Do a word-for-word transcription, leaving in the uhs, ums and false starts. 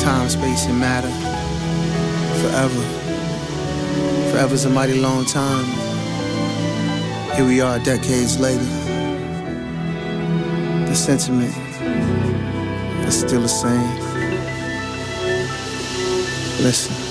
time, space, and matter. Forever. Forever's a mighty long time. Here we are decades later. The sentiment is still the same. Listen.